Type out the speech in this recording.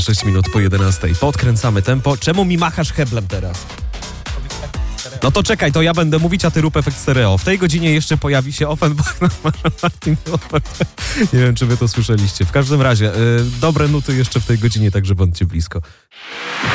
6 minut po 11. Podkręcamy tempo. Czemu mi machasz heblem teraz? No to czekaj, to ja będę mówić, a ty rób efekt stereo. W tej godzinie jeszcze pojawi się Offenbach na Martin. Nie wiem, czy wy to słyszeliście. W każdym razie, dobre nuty jeszcze w tej godzinie, także bądźcie blisko.